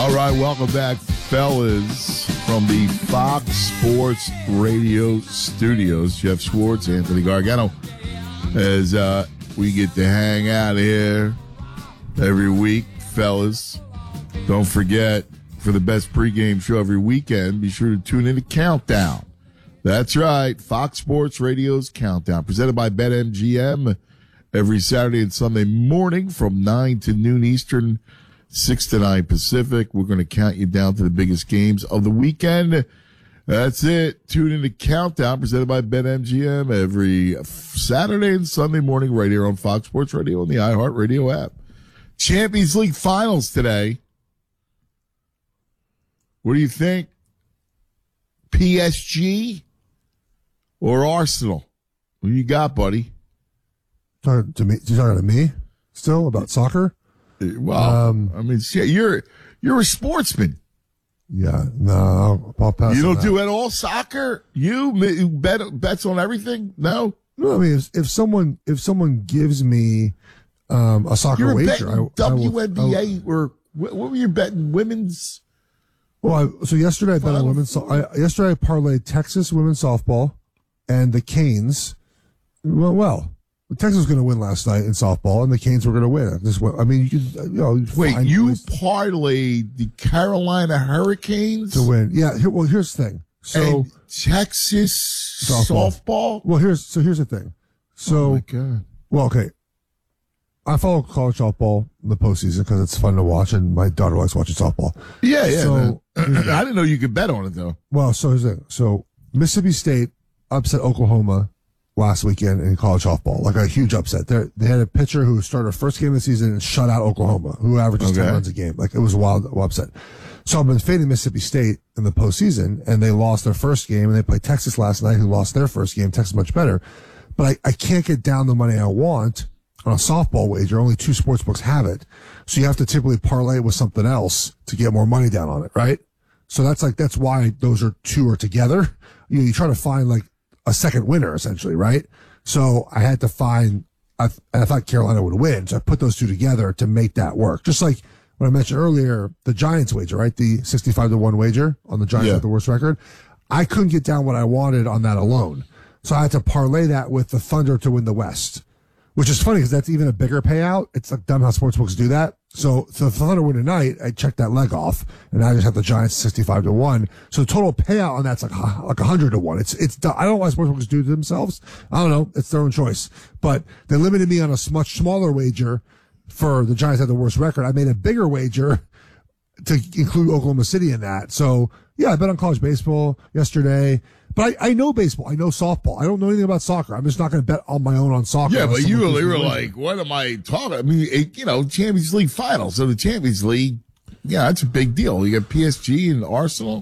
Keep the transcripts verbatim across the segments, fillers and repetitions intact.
All right, welcome back, fellas, from the Fox Sports Radio studios. Jeff Schwartz, Anthony Gargano, as uh, we get to hang out here every week, fellas. Don't forget, for the best pregame show every weekend, be sure to tune in to Countdown. That's right, Fox Sports Radio's Countdown, presented by BetMGM, every Saturday and Sunday morning from nine to noon Eastern, six to nine Pacific. We're going to count you down to the biggest games of the weekend. That's it. Tune in to Countdown, presented by BetMGM, every Saturday and Sunday morning right here on Fox Sports Radio and the iHeartRadio app. Champions League finals today. What do you think? P S G or Arsenal? Who you got, buddy? Talking to me? You talking to me still about soccer? Well, um, I mean, you're you're a sportsman. Yeah, no, I'll pass. You don't on do that. at all soccer. You you bet bets on everything. No, no. I mean, if, if someone if someone gives me um, a soccer you're wager, betting I, I will, W N B A I will, or what, what were you betting? Women's. Well, I, so yesterday I bet on women's. So, I, yesterday I parlayed Texas women's softball and the Canes. Well, well. Texas was going to win last night in softball, and the Canes were going to win. This, I mean, you could, you know, wait, you parlayed the Carolina Hurricanes to win. Yeah. Here, well, here's the thing. So and Texas softball. softball. Well, here's so here's the thing. So, oh my God. Well, okay. I follow college softball in the postseason because it's fun to watch, and my daughter likes watching softball. Yeah, yeah. So I didn't know you could bet on it though. Well, so here's the thing. So Mississippi State upset Oklahoma last weekend in college softball, like a huge upset. They they had a pitcher who started her first game of the season and shut out Oklahoma, who averages okay. ten runs a game. Like it was a wild, wild upset. So I've been fading Mississippi State in the postseason, and they lost their first game, and they played Texas last night, who lost their first game. Texas much better, but I, I can't get down the money I want on a softball wager. Only two sports books have it, so you have to typically parlay it with something else to get more money down on it, right? So that's like that's why those are two are together. You know, you try to find like a second winner, essentially, right? So I had to find, I, and I thought Carolina would win, so I put those two together to make that work. Just like what I mentioned earlier, the Giants wager, right? The sixty-five to one wager on the Giants yeah. with the worst record. I couldn't get down what I wanted on that alone. So I had to parlay that with the Thunder to win the West, which is funny because that's even a bigger payout. It's like dumb how sportsbooks do that. So, so if the Thunder win tonight, I checked that leg off, and I just have the Giants sixty-five to one. So the total payout on that's like like one hundred to one. It's it's I don't know why sportsbooks do it themselves. I don't know. It's their own choice. But they limited me on a much smaller wager for the Giants had the worst record. I made a bigger wager to include Oklahoma City in that. So yeah, I bet on college baseball yesterday. But I, I know baseball. I know softball. I don't know anything about soccer. I'm just not going to bet on my own on soccer. Yeah, but you really were like, what am I talking? I mean, it, you know, Champions League finals. So the Champions League, yeah, that's a big deal. You got P S G and Arsenal.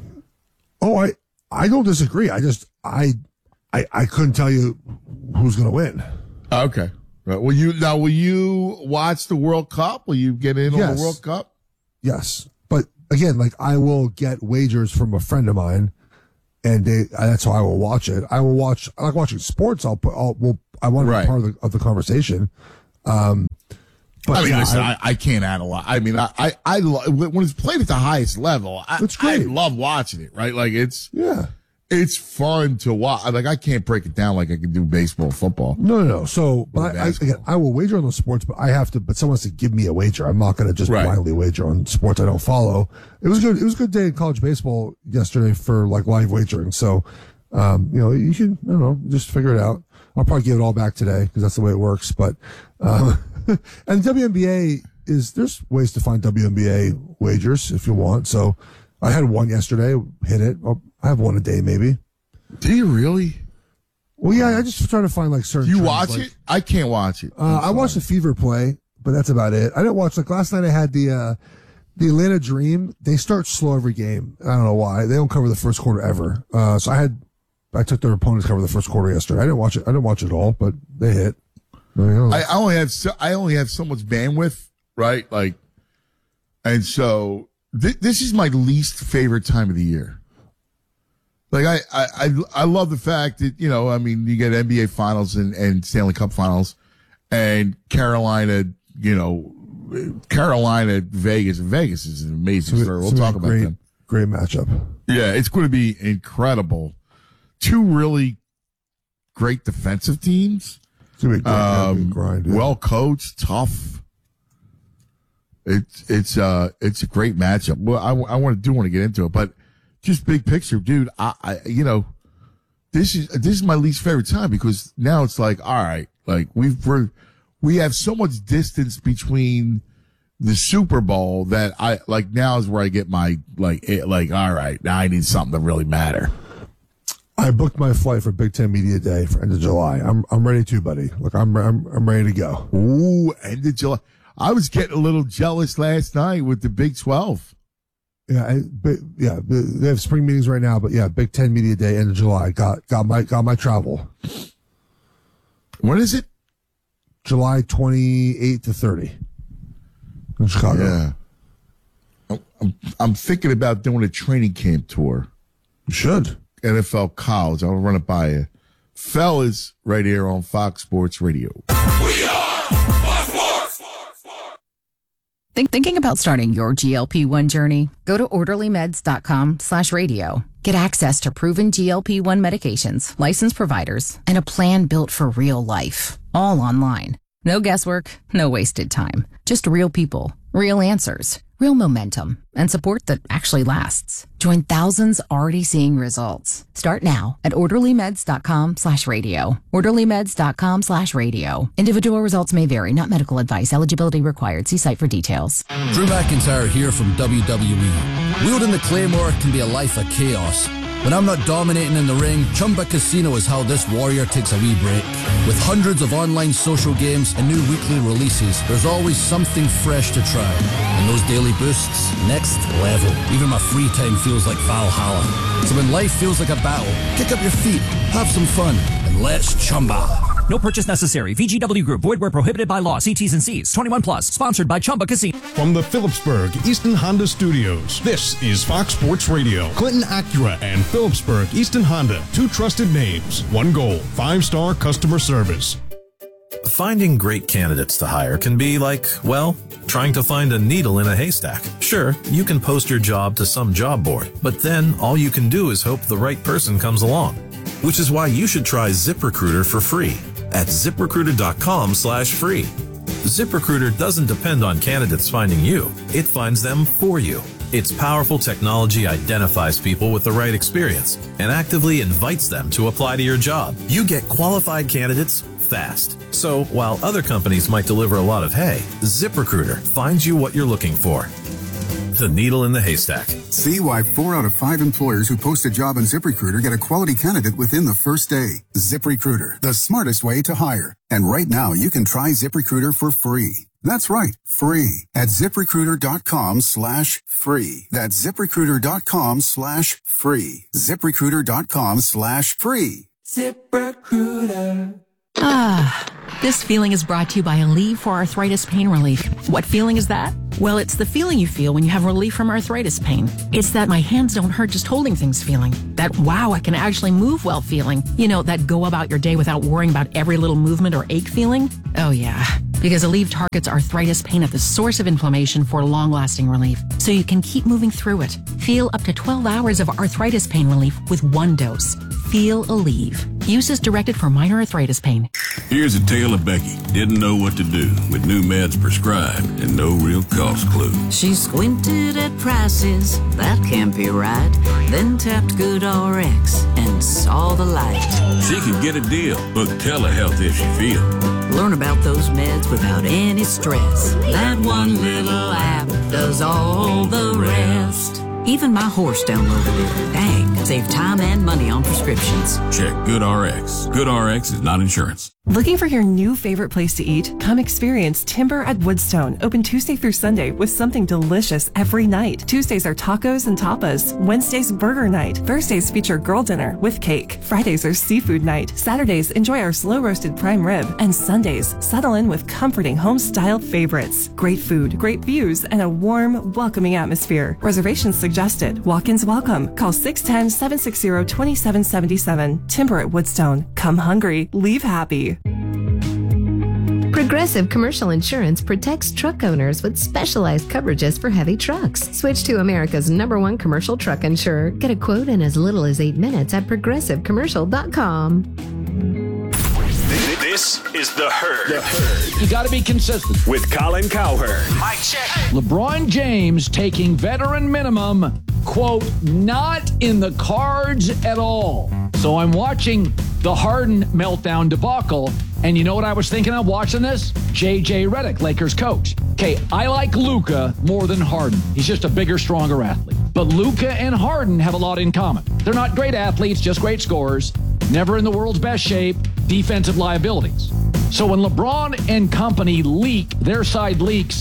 Oh, I, I don't disagree. I just, I, I, I couldn't tell you who's going to win. Okay. Right. Will you, now, will you watch the World Cup? Will you get in yes. on the World Cup? Yes. But again, like I will get wagers from a friend of mine. And they, that's how I will watch it. I will watch. I like watching sports. I'll put. I'll. Well, I want to right. be part of the, of the conversation. Um, but I mean, yeah, listen, I, I, I can't analyze. I mean, I, I, I lo- when it's played at the highest level, I, it's great. I love watching it. Right, like it's yeah, it's fun to watch. Like I can't break it down like I can do baseball, football. No, no, no. So, but I, I, again, I will wager on those sports, but I have to. But someone has to give me a wager. I'm not going to just right. blindly wager on sports I don't follow. It was good. It was a good day in college baseball yesterday for like live wagering. So. Um, you know, you can, I don't know, just figure it out. I'll probably give it all back today because that's the way it works. But, um, and W N B A is, there's ways to find W N B A wagers if you want. So I had one yesterday, hit it. I'll, I have one a day maybe. Do you really? Well, yeah, I just try to find like certain. You trends, watch like, it? I can't watch it. Uh, I watched the Fever play, but that's about it. I didn't watch, like last night I had the, uh, the Atlanta Dream. They start slow every game. I don't know why. They don't cover the first quarter ever. Uh, so I had, I took their opponents cover the first quarter yesterday. I didn't watch it. I didn't watch it all, but they hit. I, I only have so, I only have so much bandwidth, right? Like, and so th- this is my least favorite time of the year. Like I, I, I, I love the fact that, you know, I mean, you get N B A finals and, and Stanley Cup finals and Carolina, you know, Carolina, Vegas. Vegas is an amazing story. We'll talk about great, them. Great matchup. Yeah, it's going to be incredible. Two really great defensive teams. It's going to be a um, grind. Yeah. Well coached, tough. It's it's uh it's a great matchup. Well, I, I want to do want to get into it, but just big picture, dude. I, I you know this is this is my least favorite time because now it's like all right, like we've we're, we have so much distance between the Super Bowl that I like now is where I get my like it, like all right, now I need something to really matter. I booked my flight for Big Ten Media Day for end of July. I'm I'm ready to, buddy. Look, I'm I'm I'm ready to go. Ooh, end of July. I was getting a little jealous last night with the Big twelve. Yeah, I, but, yeah, they have spring meetings right now, but yeah, Big Ten Media Day end of July. Got got my got my travel. When is it? July twenty-eighth to thirty in Chicago. Yeah, I'm, I'm I'm thinking about doing a training camp tour. You should. N F L college. I'll run it by you, fellas. Right here on Fox Sports Radio. We are Fox Sports. Think, thinking about starting your G L P one journey? Go to orderly meds dot com slash radio. Get access to proven G L P one medications, licensed providers, and a plan built for real life. All online. No guesswork, no wasted time. Just real people, real answers, real momentum, and support that actually lasts. Join thousands already seeing results. Start now at orderly meds dot com slash radio. orderly meds dot com slash radio. Individual results may vary, not medical advice. Eligibility required. See site for details. Drew McIntyre here from W W E. Wielding the Claymore can be a life of chaos. When I'm not dominating in the ring, Chumba Casino is how this warrior takes a wee break. With hundreds of online social games and new weekly releases, there's always something fresh to try. And those daily boosts, next level. Even my free time feels like Valhalla. So when life feels like a battle, kick up your feet, have some fun, and let's Chumba. No purchase necessary. V G W Group. Void where prohibited by law. See T's and C's. twenty-one plus. Sponsored by Chumba Casino. From the Phillipsburg Easton Honda Studios, this is Fox Sports Radio. Clinton Acura and Phillipsburg Easton Honda. Two trusted names. One goal. Five-star customer service. Finding great candidates to hire can be like, well, trying to find a needle in a haystack. Sure, you can post your job to some job board, but then all you can do is hope the right person comes along. Which is why you should try ZipRecruiter for free at ZipRecruiter.com slash free. ZipRecruiter doesn't depend on candidates finding you. It finds them for you. Its powerful technology identifies people with the right experience and actively invites them to apply to your job. You get qualified candidates fast. So while other companies might deliver a lot of hay, ZipRecruiter finds you what you're looking for. The needle in the haystack. See why four out of five employers who post a job on ZipRecruiter get a quality candidate within the first day. ZipRecruiter, the smartest way to hire. And right now, you can try ZipRecruiter for free. That's right, free at ZipRecruiter.com slash free. That's ZipRecruiter.com slash free. ZipRecruiter.com slash free. ZipRecruiter. Ah, this feeling is brought to you by Aleve for Arthritis Pain Relief. What feeling is that? Well, it's the feeling you feel when you have relief from arthritis pain. It's that my hands don't hurt just holding things feeling. That wow, I can actually move well feeling. You know, that go about your day without worrying about every little movement or ache feeling. Oh yeah, because Aleve targets arthritis pain at the source of inflammation for long-lasting relief, so you can keep moving through it. Feel up to twelve hours of arthritis pain relief with one dose. Feel Aleve. Use is directed for minor arthritis pain. Here's a tale of Becky. Didn't know what to do with new meds prescribed and no real cost clue. She squinted at prices, that can't be right. Then tapped GoodRx and saw the light. She could get a deal, book telehealth if she feel. Learn about those meds without any stress. That one little app does all the rest. Even my horse downloaded it. Dang, save time and money on prescriptions. Check GoodRx. GoodRx is not insurance. Looking for your new favorite place to eat? Come experience Timber at Woodstone. Open Tuesday through Sunday with something delicious every night. Tuesdays are tacos and tapas. Wednesdays, burger night. Thursdays feature girl dinner with cake. Fridays are seafood night. Saturdays, enjoy our slow-roasted prime rib. And Sundays, settle in with comforting home-style favorites. Great food, great views, and a warm, welcoming atmosphere. Reservations suggested. Walk-ins welcome. Call six one zero, seven six zero, two seven seven seven. Timber at Woodstone. Come hungry, leave happy. Progressive Commercial Insurance protects truck owners with specialized coverages for heavy trucks. Switch to America's number one commercial truck insurer. Get a quote in as little as eight minutes at progressive commercial dot com. This is The Herd. The Herd. You got to be consistent. With Colin Cowherd. Mike check. LeBron James taking veteran minimum, quote, not in the cards at all. So I'm watching the Harden meltdown debacle, and you know what I was thinking of watching this? J J Redick, Lakers coach. Okay, I like Luka more than Harden. He's just a bigger, stronger athlete. But Luka and Harden have a lot in common. They're not great athletes, just great scorers. Never in the world's best shape, defensive liabilities. So when LeBron and company leak, their side leaks,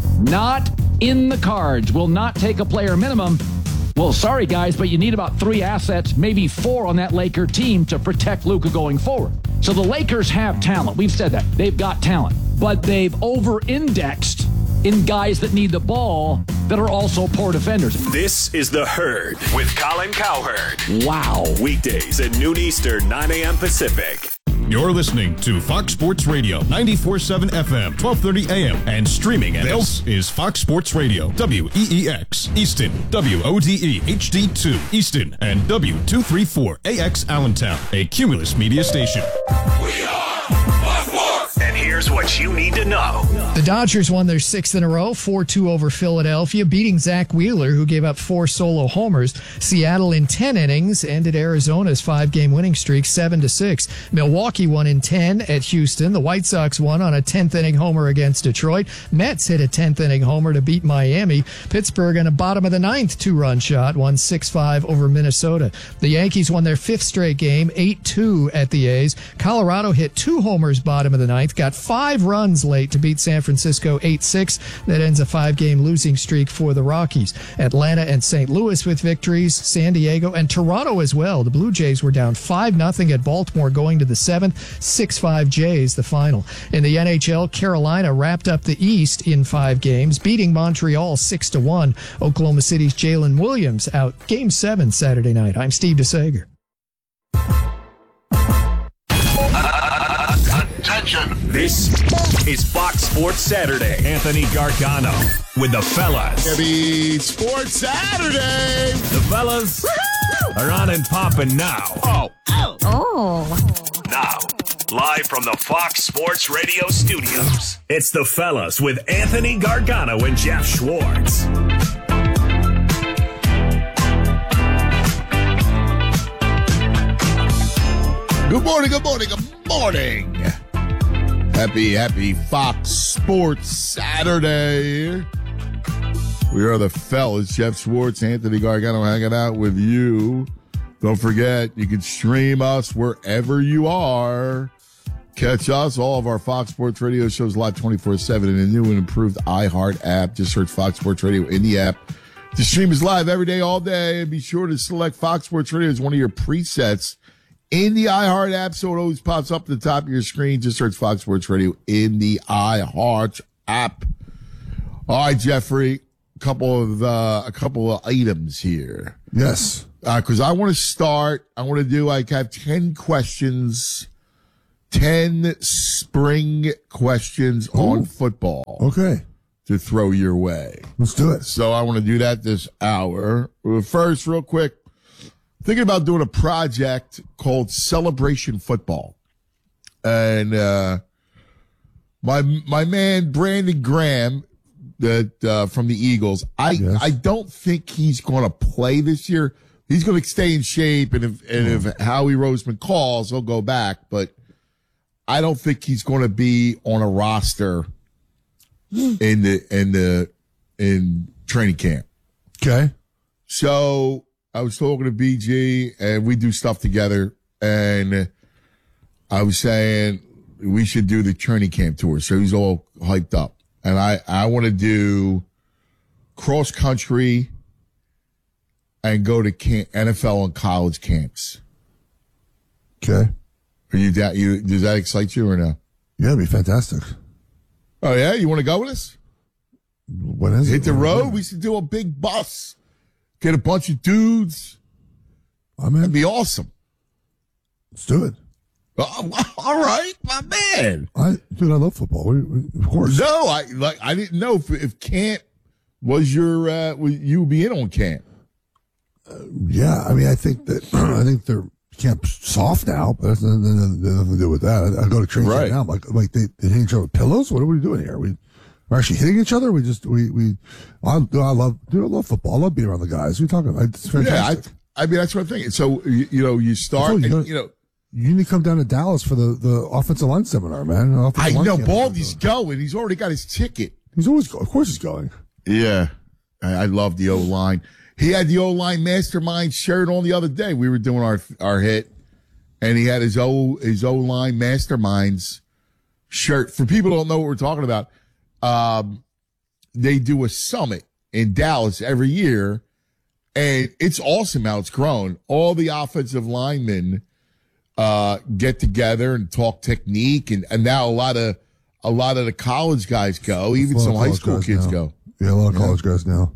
not in the cards, will not take a player minimum. Well, sorry, guys, but you need about three assets, maybe four on that Laker team to protect Luka going forward. So the Lakers have talent. We've said that. They've got talent. But they've over-indexed in guys that need the ball that are also poor defenders. This is The Herd with Colin Cowherd. Wow. Weekdays at noon Eastern, nine a.m. Pacific. You're listening to Fox Sports Radio, ninety-four point seven F M, twelve thirty A M, and streaming at This is Fox Sports Radio, W E E X, Easton, W O D E H D two, Easton, and W two thirty-four A X Allentown, a Cumulus media station. We are Fox Sports. And here's what you need to know. The Dodgers won their sixth in a row, four two over Philadelphia, beating Zach Wheeler, who gave up four solo homers. Seattle in ten innings ended Arizona's five-game winning streak, seven to six. Milwaukee won in ten at Houston. The White Sox won on a tenth-inning homer against Detroit. Mets hit a tenth-inning homer to beat Miami. Pittsburgh in a bottom-of-the-ninth two-run shot won six five over Minnesota. The Yankees won their fifth straight game, eight two at the A's. Colorado hit two homers bottom of the ninth, got five runs late to beat San Francisco eight six. That ends a five-game losing streak for the Rockies. Atlanta and Saint Louis with victories, San Diego and Toronto as well. The Blue Jays were down five nothing at Baltimore going to the seventh, six five Jays the final. In the N H L, Carolina wrapped up the East in five games, beating Montreal six to one. Oklahoma City's Jalen Williams out game seven Saturday night. I'm Steve DeSager. Attention. This is Fox Sports Saturday. Anthony Gargano with the fellas. Happy Sports Saturday. The fellas Woo-hoo! Are on and popping now. Oh. Oh. Oh. Now, live from the Fox Sports Radio studios, it's the fellas with Anthony Gargano and Jeff Schwartz. Good morning, good morning, good morning. Happy, happy Fox Sports Saturday. We are the fellas, Jeff Schwartz, Anthony Gargano, hanging out with you. Don't forget, you can stream us wherever you are. Catch us, all of our Fox Sports Radio shows live twenty-four seven in a new and improved iHeart app. Just search Fox Sports Radio in the app. The stream is live every day, all day. And be sure to select Fox Sports Radio as one of your presets in the iHeart app, so it always pops up at the top of your screen. Just search Fox Sports Radio in the iHeart app. All right, Jeffrey, a couple of uh, a couple of items here. Yes, because uh, I want to start. I want to do like have ten questions, ten spring questions Ooh. on football. Okay, to throw your way. Let's do it. So I want to do that this hour. First, real quick. Thinking about doing a project called Celebration Football. And, uh, my, my man, Brandon Graham, that, uh, from the Eagles, I, yes. I don't think he's going to play this year. He's going to stay in shape. And if, and if Howie Roseman calls, he'll go back, but I don't think he's going to be on a roster in the, in the, in training camp. Okay. So, I was talking to B G, and we do stuff together, and I was saying we should do the training camp tour. So he's all hyped up. And I, I want to do cross country and go to camp, N F L and college camps. Okay. Are you that, you, does that excite you or no? Yeah, it'd be fantastic. Oh, yeah? You want to go with us? When is Hit it? Hit the road? We should do a big bus. Get a bunch of dudes. I'm in. That'd be awesome. Let's do it. Oh, all right, my man. I, dude, I love football. We, we, of course. No, I like. I didn't know if, if camp was your. Uh, was you would be in on camp? Uh, yeah, I mean, I think that I think they're camp soft now, but that's nothing, nothing to do with that. I, I go to training right camp now. I'm like, like they, they hit each other with pillows. What are we doing here? We we're actually hitting each other. We just we we. I, I love, dude. I love football. I love being around the guys. What are you talking about? It's fantastic. Yeah, I, I mean that's what I'm thinking. So you, you know, you start, you, and, you know. You need to come down to Dallas for the, the offensive line seminar, man. Offensive I know camp. Baldy's going. He's already got his ticket. He's always go. Of course, he's going. Yeah, I, I love the O line. He had the O line mastermind shirt on the other day. We were doing our our hit, and he had his O his O line masterminds shirt. For people who don't know what we're talking about, um, they do a summit in Dallas every year, and it's awesome how it's grown. All the offensive linemen uh, get together and talk technique, and, and now a lot of a lot of the college guys go, even some high school kids now. go. Yeah, a lot of yeah. college guys now.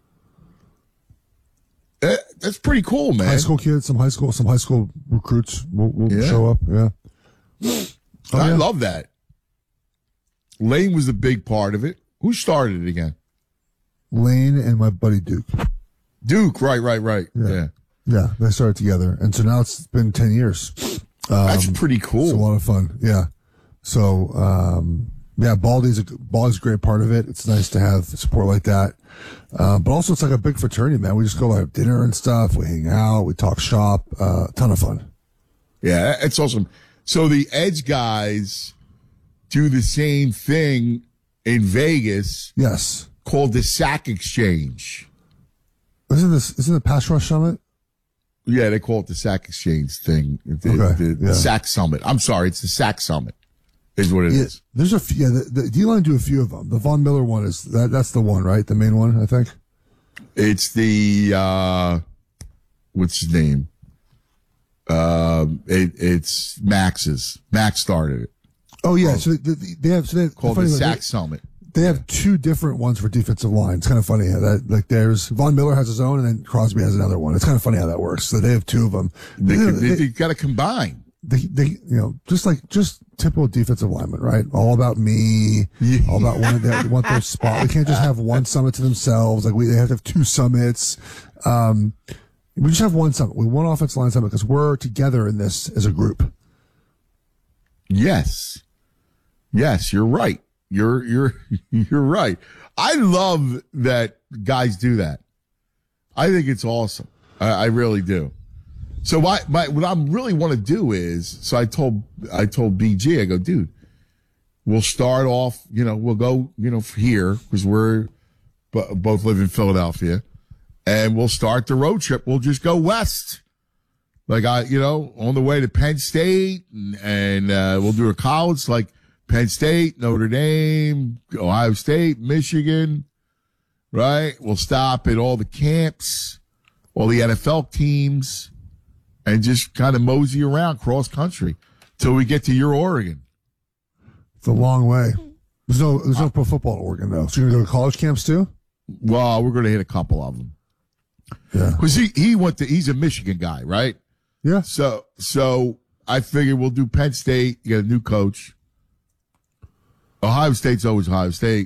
That, that's pretty cool, man. High school kids, some high school, some high school recruits will, will Yeah. show up. Yeah, oh, I yeah. love that. Lane was a big part of it. Who started it again? Lane and my buddy Duke. Duke, right, right, right. Yeah. yeah. Yeah, they started together, and so now it's been ten years. Um, That's pretty cool. It's a lot of fun. Yeah. So, um, yeah, Baldy's a Baldy's a great part of it. It's nice to have support like that, uh, but also it's like a big fraternity, man. We just go have dinner and stuff. We hang out. We talk shop. Uh, ton of fun. Yeah, it's awesome. So the Edge guys do the same thing in Vegas. Yes. Called the Sack Exchange. Isn't this isn't it Pass Rush Summit? Yeah, they call it the Sack Exchange thing. The, Okay, the, the yeah. Sack Summit. I'm sorry, it's the Sack Summit. Is what it yeah, is. There's a few. Yeah, the, the D-line do a few of them. The Von Miller one is that. That's the one, right? The main one, I think. It's the uh, what's his name? Um, it, it's Max's. Max started it. Oh yeah, so they, they, they have so they have, Called funny, the like, Sack they- Summit. They have two different ones for defensive line. It's kind of funny how that, like, there's Von Miller has his own, and then Crosby has another one. It's kind of funny how that works. So they have two of them. They, You know, they, they- they got to combine. they, they, you know, just like, just typical defensive lineman, right? All about me, all about one, they want their spot. We can't just have one summit to themselves. Like, we, they have to have two summits. Um, we just have one summit. We have one offensive line summit because we're together in this as a group. Yes. Yes, you're right. You're, you're, you're right. I love that guys do that. I think it's awesome. I, I really do. So my, my, what I really want to do is, so I told, I told B G, I go, dude, we'll start off, you know, we'll go, you know, here because we're b- both live in Philadelphia, and we'll start the road trip. We'll just go west. Like I, you know, on the way to Penn State, and, and uh, we'll do a college like Penn State, Notre Dame, Ohio State, Michigan, right? We'll stop at all the camps, all the N F L teams, and just kind of mosey around cross country till we get to your Oregon. It's a long way. There's no, there's no pro football in Oregon though. So you're going to go to college camps too? Well, we're going to hit a couple of them. Yeah. Because he, he went to, he's a Michigan guy, right? Yeah. So, so I figured we'll do Penn State, you get a new coach. Ohio State's always Ohio State.